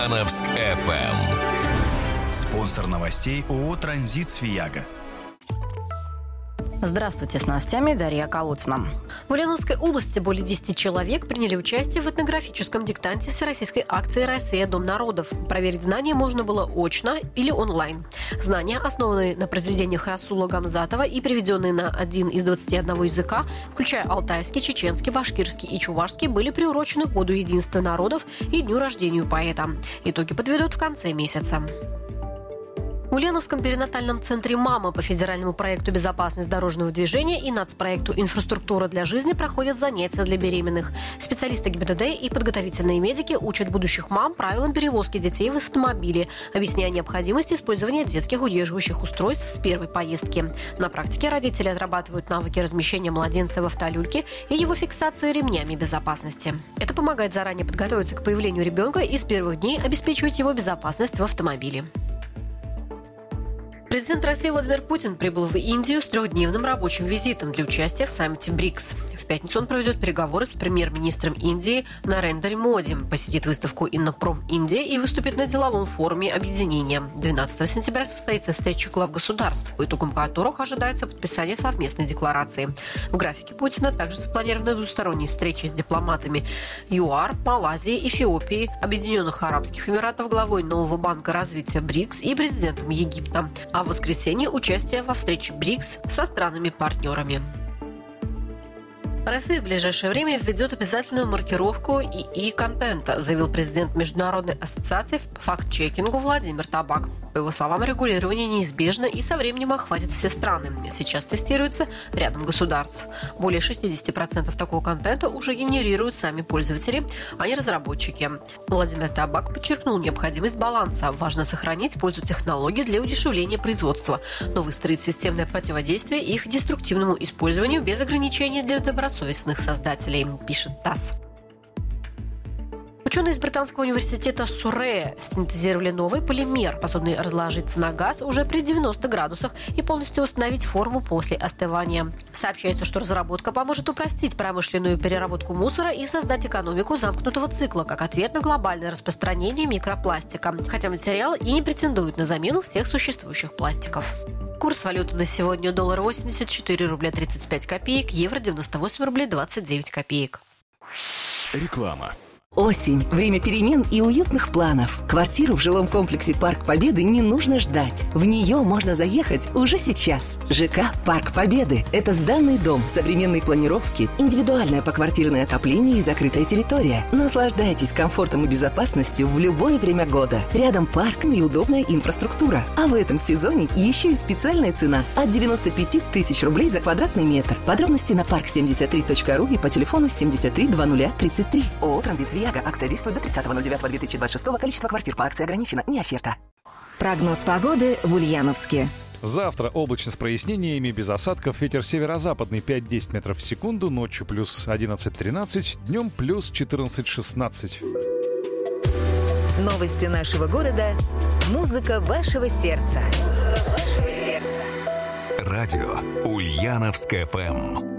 Ульяновск FM. Спонсор новостей ООО «Транзит Свияга». Здравствуйте, с новостями Дарья Колодцина. В Ульяновской области более 10 человек приняли участие в этнографическом диктанте всероссийской акции «Россия. Дом народов». Проверить знания можно было очно или онлайн. Знания, основанные на произведениях Расула Гамзатова и переведенные на один из 21 языка, включая алтайский, чеченский, башкирский и чувашский, были приурочены к Году единства народов и дню рождения поэта. Итоги подведут в конце месяца. В Ульяновском перинатальном центре «Мама» по федеральному проекту «Безопасность дорожного движения» и нацпроекту «Инфраструктура для жизни» проходят занятия для беременных. Специалисты ГИБДД и подготовительные медики учат будущих мам правилам перевозки детей в автомобиле, объясняя необходимость использования детских удерживающих устройств с первой поездки. На практике родители отрабатывают навыки размещения младенца в автолюльке и его фиксации ремнями безопасности. Это помогает заранее подготовиться к появлению ребенка и с первых дней обеспечивать его безопасность в автомобиле. Президент России Владимир Путин прибыл в Индию с трехдневным рабочим визитом для участия в саммите БРИКС. В пятницу он проведет переговоры с премьер-министром Индии Нарендра Моди, посетит выставку «Иннопром Индия» и выступит на деловом форуме объединения. 12 сентября состоится встреча глав государств, по итогам которых ожидается подписание совместной декларации. В графике Путина также запланированы двусторонние встречи с дипломатами ЮАР, Малайзии, Эфиопии, Объединенных Арабских Эмиратов, главой нового банка развития БРИКС и президентом Египта. А в воскресенье участие во встрече БРИКС со странами-партнерами. Россия в ближайшее время введет обязательную маркировку ИИ-контента, заявил президент Международной ассоциации по факт-чекингу Владимир Табак. По его словам, регулирование неизбежно и со временем охватит все страны. Сейчас тестируется рядом государств. Более 60% такого контента уже генерируют сами пользователи, а не разработчики. Владимир Табак подчеркнул необходимость баланса. Важно сохранить пользу технологий для удешевления производства, но выстроить системное противодействие их деструктивному использованию без ограничений для добросовестных создателей, пишет ТАСС. Ученые из британского университета Суррея синтезировали новый полимер, способный разложиться на газ уже при 90 градусах и полностью восстановить форму после остывания. Сообщается, что разработка поможет упростить промышленную переработку мусора и создать экономику замкнутого цикла, как ответ на глобальное распространение микропластика, хотя материал и не претендует на замену всех существующих пластиков. Курс валюты на сегодня: доллар 84 рубля 35 копеек, евро 98 рублей 29 копеек. Реклама. Осень. Время перемен и уютных планов. Квартиру в жилом комплексе «Парк Победы» не нужно ждать. В нее можно заехать уже сейчас. ЖК «Парк Победы» – это сданный дом, современной планировки, индивидуальное поквартирное отопление и закрытая территория. Наслаждайтесь комфортом и безопасностью в любое время года. Рядом парк и удобная инфраструктура. А в этом сезоне еще и специальная цена от 95 тысяч рублей за квадратный метр. Подробности на park73.ru и по телефону 73 00 33. ООО «Транзит Свияга». Акция действует до 30.09.2026. Количество квартир по акции ограничено, не оферта. Прогноз погоды в Ульяновске. Завтра облачно с прояснениями, без осадков. Ветер северо-западный 5-10 метров в секунду. Ночью плюс 11-13, днем плюс 14-16. Новости нашего города. Музыка вашего сердца. Радио Ульяновск FM.